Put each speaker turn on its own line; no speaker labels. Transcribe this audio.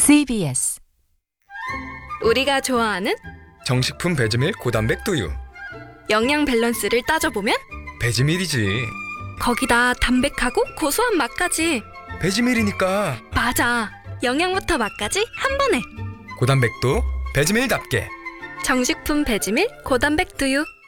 CBS
우리가 좋아하는
정식품 배지밀 고단백 두유.
영양 밸런스를 따져보면
배지밀이지.
거기다 담백하고 고소한 맛까지.
배지밀이니까
맞아, 영양부터 맛까지 한 번에.
고단백도 배지밀답게.
정식품 배지밀 고단백 두유.